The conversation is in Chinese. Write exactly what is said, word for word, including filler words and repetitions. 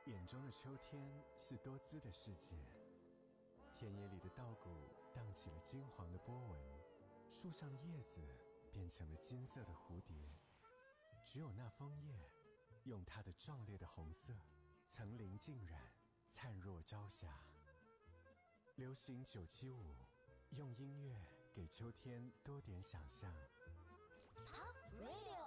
眼中的秋天是多姿的世界，田野里的稻谷荡起了金黄的波纹，树上的叶子变成了金色的蝴蝶，只有那枫叶用它的壮烈的红色层林尽染，灿若朝霞。流行九七五，用音乐给秋天多点想象。 Pop Radio。